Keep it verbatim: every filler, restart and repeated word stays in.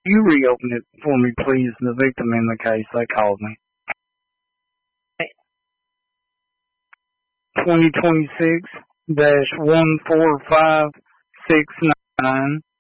You reopen it for me, please. The victim in the case, they called me. twenty twenty-six dash one four five six nine